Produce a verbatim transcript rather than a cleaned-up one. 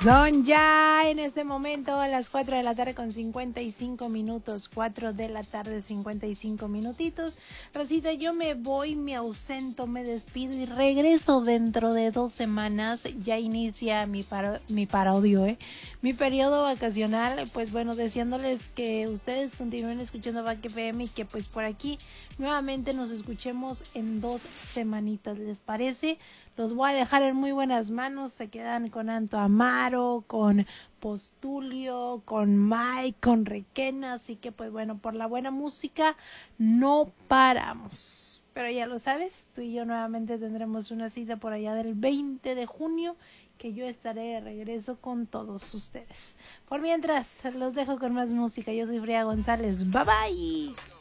Son ya en este momento a las cuatro de la tarde con cincuenta y cinco minutos, cuatro de la tarde cincuenta y cinco minutitos. Rosita, yo me voy, me ausento, me despido y regreso dentro de dos semanas. Ya inicia mi, paro, mi parodio, ¿eh? mi periodo vacacional. Pues bueno, deseándoles que ustedes continúen escuchando Back F M y que pues por aquí nuevamente nos escuchemos en dos semanitas, ¿les parece? Los voy a dejar en muy buenas manos. Se quedan con Anto Amaro, con Postulio, con Mike, con Requena. Así que pues bueno, por la buena música no paramos. Pero ya lo sabes, tú y yo nuevamente tendremos una cita por allá del veinte de junio, que yo estaré de regreso con todos ustedes. Por mientras, los dejo con más música. Yo soy Frida González. Bye bye.